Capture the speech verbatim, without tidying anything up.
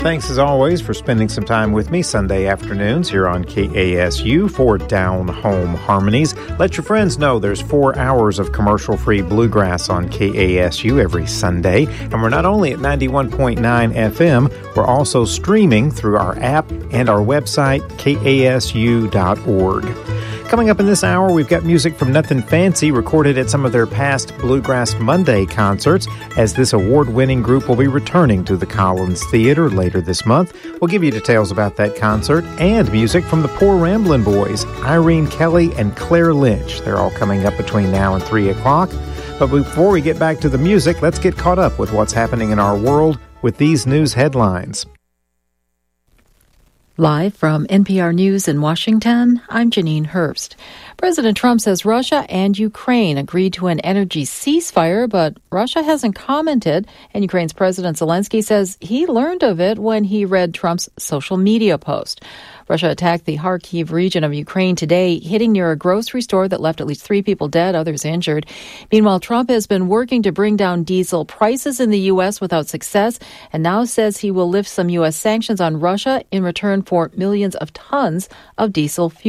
Thanks as always for spending some time with me Sunday afternoons here on K A S U for Down Home Harmonies. Let your friends know there's four hours of commercial-free bluegrass on K A S U every Sunday. And we're not only at ninety-one point nine F M, we're also streaming through our app and our website, K A S U dot org. Coming up in this hour, we've got music from Nothing Fancy recorded at some of their past Bluegrass Monday concerts, as this award-winning group will be returning to the Collins Theater later this month. We'll give you details about that concert and music from the Poor Ramblin' Boys, Irene Kelly and Claire Lynch. They're all coming up between now and three o'clock. But before we get back to the music, let's get caught up with what's happening in our world with these news headlines. Live from N P R News in Washington, I'm Janine Herbst. President Trump says Russia and Ukraine agreed to an energy ceasefire, but Russia hasn't commented, and Ukraine's President Zelensky says he learned of it when he read Trump's social media post. Russia attacked the Kharkiv region of Ukraine today, hitting near a grocery store that left at least three people dead, others injured. Meanwhile, Trump has been working to bring down diesel prices in the U S without success, and now says he will lift some U S sanctions on Russia in return for millions of tons of diesel fuel.